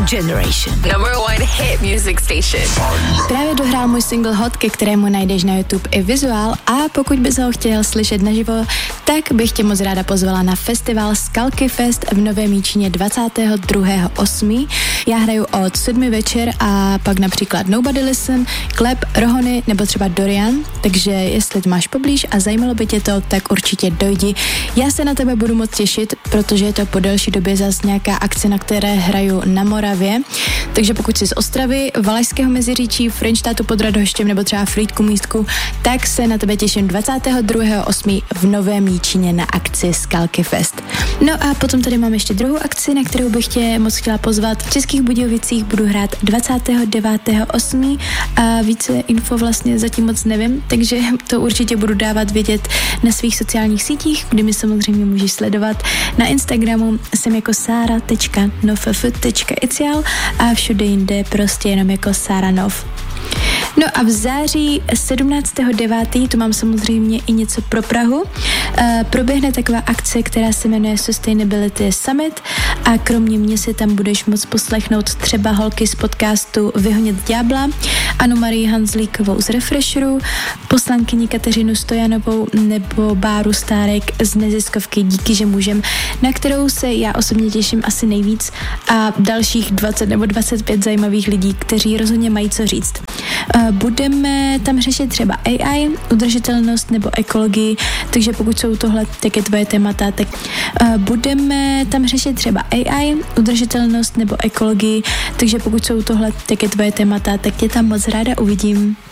Generation. Number 1 hit music station. Právě dohrál můj single Hot, ke kterému najdeš na YouTube i vizuál, a pokud bys ho chtěl slyšet naživo, tak bych tě moc ráda pozvala na festival Skalky Fest v Novém Jičíně 22.8. Já hraju od 7 večer a pak například Nobody Listen, Klep, Rohony nebo třeba Dorian, takže jestli máš poblíž a zajímalo by tě to, tak určitě dojdi. Já se na tebe budu moc těšit, protože je to po delší době zas nějaká akce, na které hraju na Moravě, takže pokud jsi z Ostravy, Valašského Meziříčí, Frenštátu pod Radhoštěm nebo třeba Frýdku Místku, tak se na tebe těším 22.8. v Novém Jičíně na akci Skalky Fest. No a potom tady mám ještě druhou akci, na kterou bych tě moc chtěla pozvat. V Českých Budějovicích budu hrát 29.8. a více info vlastně zatím moc nevím, takže to určitě budu dávat vědět na svých sociálních sítích, kdy mi samozřejmě můžeš sledovat. Na Instagramu jsem jako sara.noff.icial a všude jinde prostě jenom jako Sara Nov. No a v září 17.9. tu mám samozřejmě i něco pro Prahu. Proběhne taková akce, která se jmenuje Sustainability Summit a kromě mě si tam budeš moct poslechnout třeba holky z podcastu Vyhonit ďábla, Anu Marii Hanzlíkovou z Refresheru, poslankyni Kateřinu Stojanovou nebo Báru Stárek z neziskovky Díky, že můžem, na kterou se já osobně těším asi nejvíc, a dalších 20 nebo 25 zajímavých lidí, kteří rozhodně mají co říct. Budeme tam řešit třeba AI, udržitelnost nebo ekologii, takže pokud jsou tohle také tvoje témata, tak budeme tam řešit třeba AI, udržitelnost nebo ekologii, takže pokud jsou tohle také tvoje témata, tak tě tam moc ráda uvidím.